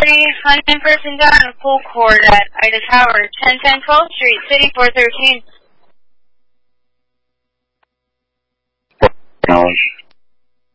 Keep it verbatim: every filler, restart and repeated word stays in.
three, Hunting person down, full court at Ida Tower, ten ten twelfth Street, City four thirteen. Knowledge.